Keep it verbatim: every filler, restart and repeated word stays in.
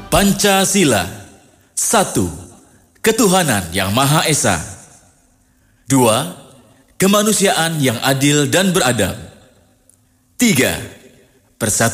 Pancasila. Satu, ketuhanan yang Maha Esa. Dua, kemanusiaan yang adil dan beradab. Tiga, persatuan